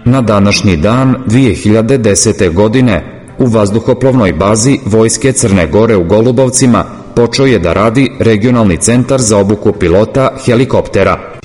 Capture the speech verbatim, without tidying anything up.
Na današnji dan dve hiljade desete. godine u vazduhoplovnoj bazi Vojske Crne Gore u Golubovcima počeo je da radi regionalni centar za obuku pilota helikoptera.